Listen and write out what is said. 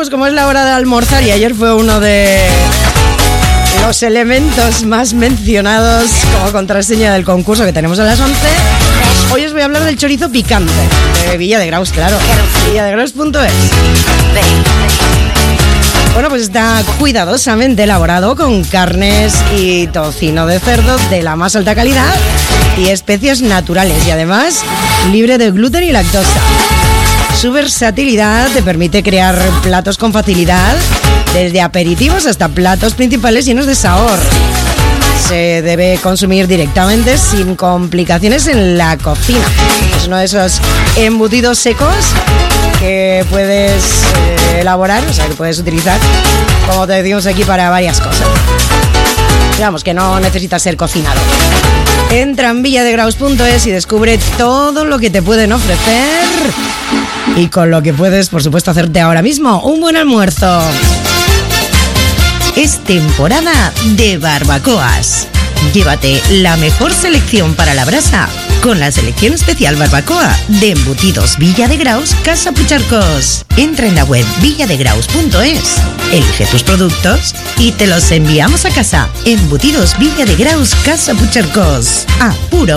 pues como es la hora de almorzar y ayer fue uno de los elementos más mencionados como contraseña del concurso que tenemos a las 11, hoy os voy a hablar del chorizo picante de Villa de Graus, claro, villadegraus.es. Bueno, pues está cuidadosamente elaborado con carnes y tocino de cerdo de la más alta calidad y especias naturales y además libre de gluten y lactosa. Su versatilidad te permite crear platos con facilidad, desde aperitivos hasta platos principales llenos de sabor. Se debe consumir directamente sin complicaciones en la cocina. Es uno de esos embutidos secos que puedes elaborar, o sea, que puedes utilizar, como te decimos aquí, para varias cosas. Digamos que no necesitas ser cocinado. Entra en villadegraus.es y descubre todo lo que te pueden ofrecer y con lo que puedes, por supuesto, hacerte ahora mismo un buen almuerzo. Es temporada de barbacoas. Llévate la mejor selección para la brasa con la selección especial barbacoa de Embutidos Villa de Graus Casa Pucharcos. Entra en la web villadegraus.es, elige tus productos y te los enviamos a casa. Embutidos Villa de Graus Casa Pucharcos. A puro